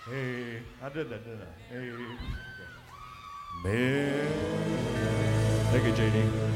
Hey, I did that, didn't I? Hey. Man. Thank you, JD.